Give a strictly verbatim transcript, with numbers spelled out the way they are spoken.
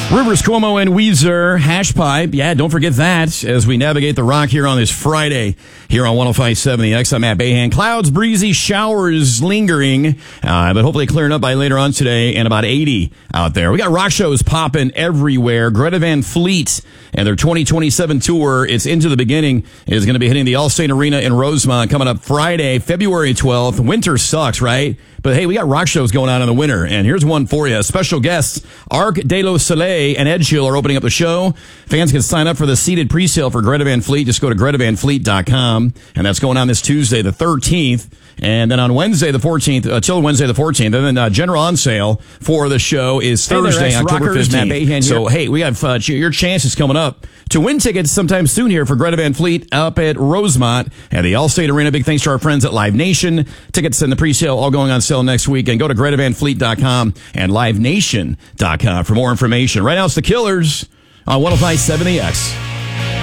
Rivers Cuomo and Weezer, Hash Pipe. Yeah, don't forget that as we navigate the rock here on this Friday here on one oh five point seven The X. I'm Matt Bahan. Clouds, breezy, showers lingering, uh, but hopefully clearing up by later on today and about eighty out there. We got rock shows popping everywhere. Greta Van Fleet and their twenty twenty-seven tour, it's Into the Beginning, is going to be hitting the Allstate Arena in Rosemont coming up Friday, February twelfth. Winter sucks, right? But hey, we got rock shows going on in the winter, and here's one for you. Special guests, Arc de los Soleil and Ed Sheeran are opening up the show. Fans can sign up for the seated presale for Greta Van Fleet. Just go to greta van fleet dot com, and that's going on this Tuesday, the thirteenth. And then on Wednesday, the fourteenth, uh, till Wednesday, the fourteenth. And then uh, general on sale for the show is Thursday, hey there, October fifteenth. So, hey, we have uh, your chances coming up to win tickets sometime soon here for Greta Van Fleet up at Rosemont at the Allstate Arena. Big thanks to our friends at Live Nation. Tickets and the presale all going on sale next week. And go to greta van fleet dot com and live nation dot com for more information. Right now, it's the Killers on one oh five point seven The X.